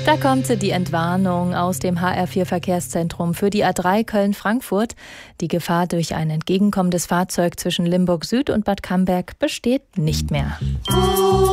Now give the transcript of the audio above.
Da kommt die Entwarnung aus dem HR4-Verkehrszentrum für die A3 Köln-Frankfurt. Die Gefahr durch ein entgegenkommendes Fahrzeug zwischen Limburg Süd und Bad Camberg besteht nicht mehr.